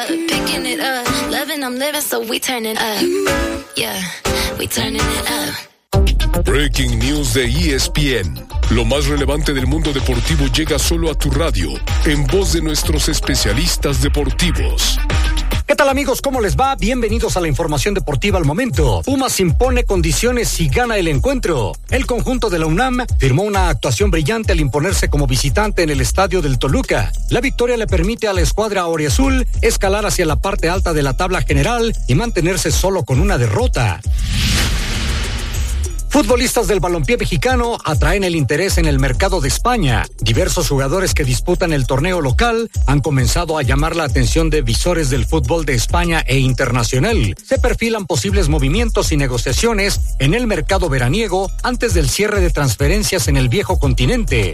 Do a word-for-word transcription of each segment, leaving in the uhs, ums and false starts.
Picking it up, loving, I'm living, so we turning up. Yeah, we turning it up. Breaking News de E S P N. Lo más relevante del mundo deportivo llega solo a tu radio, en voz de nuestros especialistas deportivos. ¿Qué tal, amigos? ¿Cómo les va? Bienvenidos a la información deportiva al momento. Pumas impone condiciones y gana el encuentro. El conjunto de la UNAM firmó una actuación brillante al imponerse como visitante en el estadio del Toluca. La victoria le permite a la escuadra auriazul escalar hacia la parte alta de la tabla general y mantenerse solo con una derrota. Futbolistas del balompié mexicano atraen el interés en el mercado de España. Diversos jugadores que disputan el torneo local han comenzado a llamar la atención de visores del fútbol de España e internacional. Se perfilan posibles movimientos y negociaciones en el mercado veraniego antes del cierre de transferencias en el viejo continente.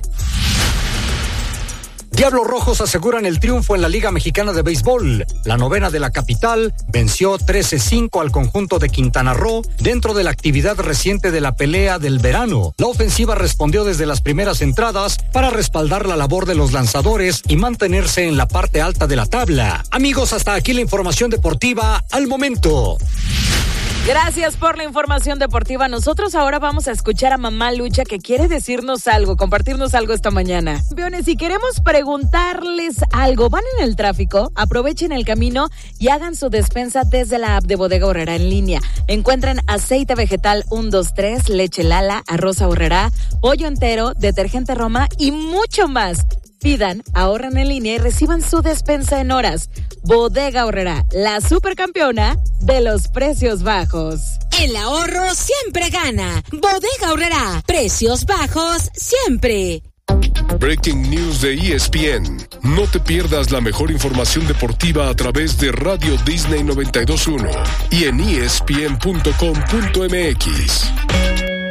Diablos Rojos aseguran el triunfo en la Liga Mexicana de Béisbol. La novena de la capital venció trece cinco al conjunto de Quintana Roo dentro de la actividad reciente de la pelea del verano. La ofensiva respondió desde las primeras entradas para respaldar la labor de los lanzadores y mantenerse en la parte alta de la tabla. Amigos, hasta aquí la información deportiva al momento. Gracias por la información deportiva. Nosotros ahora vamos a escuchar a Mamá Lucha, que quiere decirnos algo, compartirnos algo esta mañana. Campeones, si queremos preguntarles algo, van en el tráfico, aprovechen el camino y hagan su despensa desde la app de Bodega Aurrerá en línea. Encuentren aceite vegetal uno dos tres, leche Lala, arroz Aurrerá, pollo entero, detergente Roma y mucho más. Pidan, ahorren en línea y reciban su despensa en horas. Bodega Aurrerá, la supercampeona de los precios bajos. El ahorro siempre gana. Bodega Aurrerá, precios bajos siempre. Breaking News de E S P N. No te pierdas la mejor información deportiva a través de Radio Disney noventa y dos punto uno y en E S P N punto com punto M X.